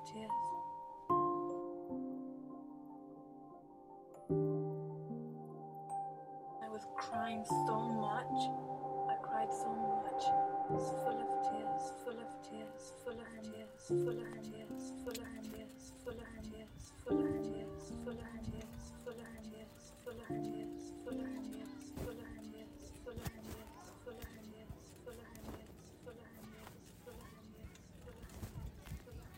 tears. I was crying so much. I cried so much. It was full of tears, full of tears, full of tears, full of tears, full of tears, full of tears, full of tears, full of tears, full of tears, full of tears, full of tears, full of tears, full of tears, full of tears, full of tears, full of tears, full of tears, full of tears, full of